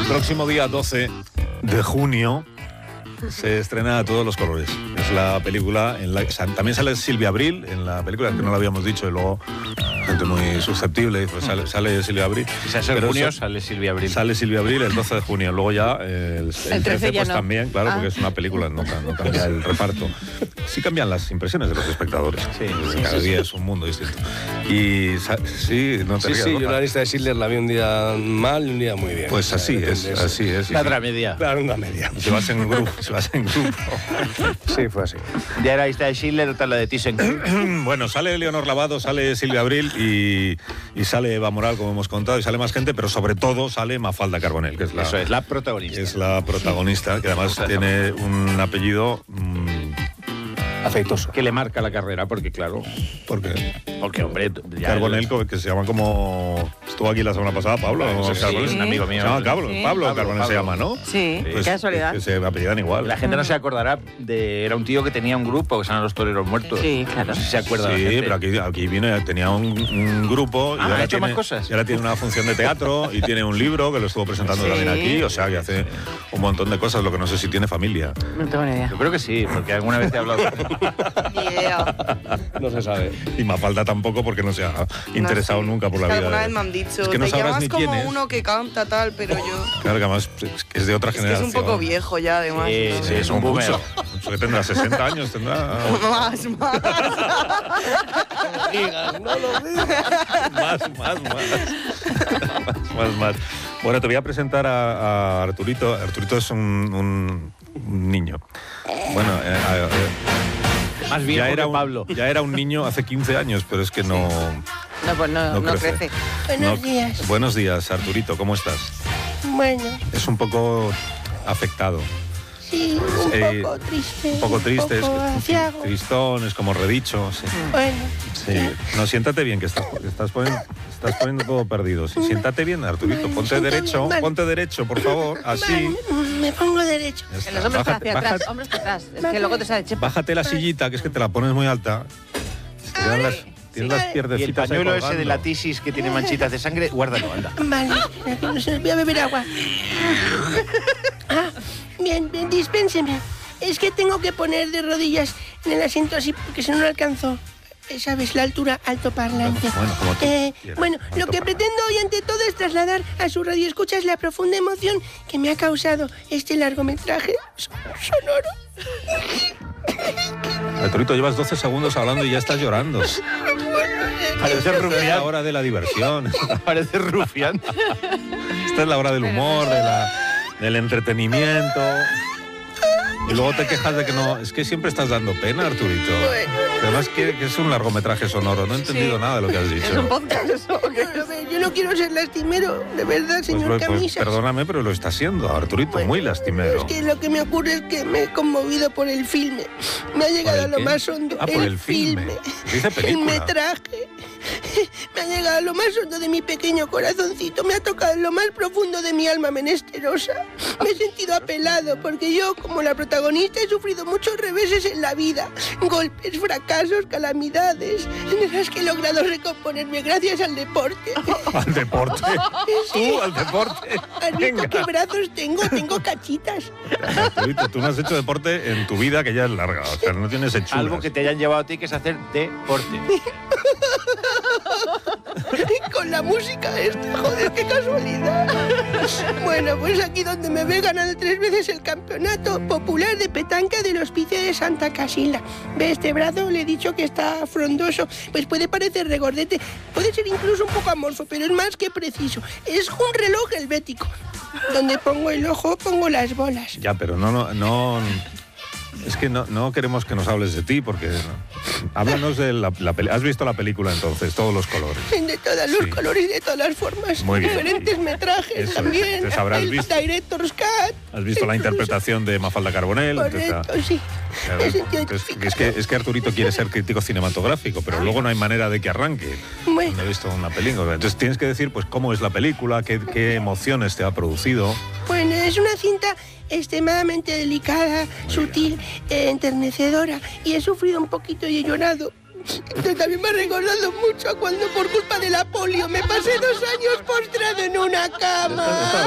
próximo día 12 de junio se estrena A Todos los Colores. Es la película en la que también sale Silvia Abril en la película, que no lo habíamos dicho, y luego gente muy susceptible, pues sale Silvia Abril. Si se hace junio, sale Silvia Abril. Sale Silvia Abril el 12 de junio. Luego ya el 13 pues no. También, claro, porque es una película, no cambia el reparto. Sí cambian las impresiones de los espectadores. Cada día es un mundo distinto. Y sí, no te rías, yo la lista de Schindler la vi un día mal y un día muy bien. Pues así es. La otra media. Claro, una media. Se vas en grupo. Sí, fue así. Ya la lista de Schindler, otra la de Thyssen. Bueno, sale Leonor Lavado, sale Silvia Abril y sale Eva Moral, como hemos contado, y sale más gente, pero sobre todo sale Mafalda Carbonell, que es la protagonista. Es la protagonista, que además tiene un apellido afectoso. Que le marca la carrera, porque claro. ¿Por qué? Porque, hombre, Carbonell, que se llama como... Estuvo aquí la semana pasada, Pablo. Sí, es un amigo mío. Se llama Pablo Carbonell se llama, ¿no? Sí, pues, qué casualidad. Que se apellidan igual. La gente no se acordará era un tío que tenía un grupo que se llama Los Toreros Muertos. Sí, claro. No sé si se acuerda. Sí, pero aquí vino, tenía un grupo y ahora ha hecho tiene más cosas. Y ahora tiene una función de teatro y tiene un libro que lo estuvo presentando también aquí, o sea que hace un montón de cosas, lo que no sé si tiene familia. No tengo ni idea. Yo creo que sí, porque alguna vez te he hablado. No se sabe. Y Mafalda tampoco, porque no se ha interesado nunca por la vida. Alguna vez me han dicho, es que no te sabrás llamas ni como quién es. uno que canta tal, pero yo... Claro, que además es de otra generación. Es un poco viejo ya, además. Sí, es un boomer. Mucho que tendrá 60 años, tendrá... Más. No lo digas. Más. Bueno, te voy a presentar a Arturito. Arturito es un niño. Bueno, más viejo que Pablo. Ya era un niño hace 15 años, pero es que no crece. Buenos días. Buenos días, Arturito, ¿cómo estás? Bueno. Es un poco afectado. Sí, un poco triste. Un poco triste, un poco aciago. Tristón, es como redicho. Sí. Bueno. Sí. No, siéntate bien, que estás poniendo todo perdido. Sí, siéntate bien, Arturito. Ponte derecho, por favor. Así. Vale, me pongo derecho. En los hombros hacia atrás, hombros para atrás. Es que luego te sale chepa. Bájate la sillita, que es que te la pones muy alta. Tienes las pierdecitas. Y el pañuelo ese de la tisis que tiene manchitas de sangre, guárdalo, anda. Vale, no se me voy a beber agua. Bien, dispénseme. Es que tengo que poner de rodillas en el asiento así porque si no alcanzo, ¿sabes? La altura altoparlante. Bueno, lo que pretendo hoy ante todo es trasladar a su radioescuchas la profunda emoción que me ha causado este largometraje sonoro. Arturito, llevas 12 segundos hablando y ya estás llorando. Parece rufián. Es la hora de la diversión. Parece rufián. Esta es la hora del humor, del entretenimiento. Y luego te quejas de que no... Es que siempre estás dando pena, Arturito. Además que es un largometraje sonoro. No he entendido nada de lo que has dicho. Es un podcast eso. Yo no quiero ser lastimero, de verdad, señor Camisas. Perdóname, pero lo está haciendo, Arturito, muy lastimero. Es que lo que me ocurre es que me he conmovido por el filme. Me ha llegado a lo más hondo. Por el filme. Dice película. El metraje. Me ha llegado a lo más hondo de mi pequeño corazoncito. Me ha tocado en lo más profundo de mi alma menesterosa. Me he sentido apelado porque yo, como la protagonista, he sufrido muchos reveses en la vida. Golpes, fracasos, calamidades, en las que he logrado recomponerme gracias al deporte. ¿Al deporte? Sí. ¿Tú al deporte? ¿Has visto qué brazos tengo? Tengo cachitas. Arturito, tú no has hecho deporte en tu vida, que ya es larga. O sea, no tienes hechuras. Algo que te hayan llevado a ti, que es hacer deporte. Con la música esta, joder, qué casualidad. Bueno, pues aquí donde me ve ganado 3 veces el campeonato popular de petanca del Hospicio de Santa Casilda. ¿Ve este brazo? Le he dicho que está frondoso. Pues puede parecer regordete, puede ser incluso un poco amorfo, pero es más que preciso. Es un reloj helvético. Donde pongo el ojo, pongo las bolas. Ya, pero no... Es que no queremos que nos hables de ti, porque... Háblanos de la película. ¿Has visto la película entonces? Todos los colores. De todos los colores y de todas las formas. Muy bien. Diferentes metrajes Eso también. Entonces habrás el visto... Director's Cut. Has visto la interpretación de Mafalda Carbonell. Correcto, sí. Es que Arturito quiere ser crítico cinematográfico, pero luego no hay manera de que arranque. Bueno. No he visto una película. Entonces tienes que decir pues cómo es la película, qué emociones te ha producido. Bueno, es una cinta extremadamente delicada, sutil, enternecedora, y he sufrido un poquito y he llorado. Pero también me ha recordado mucho a cuando por culpa de la polio me pasé 2 años postrado en una cama.